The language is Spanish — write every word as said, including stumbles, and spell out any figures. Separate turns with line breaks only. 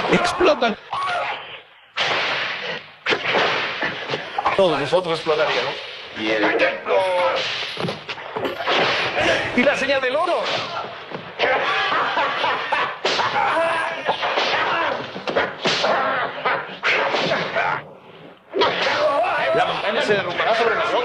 explotan.
Todos nosotros explotaríamos.
Y el templo.
Y la señal del oro. La montaña se derrumbará sobre nosotros.